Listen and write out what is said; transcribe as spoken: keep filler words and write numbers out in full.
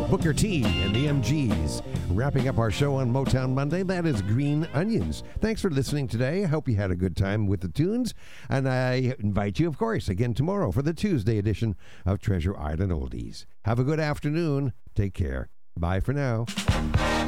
Booker T and the M Gs. Wrapping up our show on Motown Monday, that is Green Onions. Thanks for listening today. I hope you had a good time with the tunes. And I invite you, of course, again tomorrow for the Tuesday edition of Treasure Island Oldies. Have a good afternoon. Take care. Bye for now.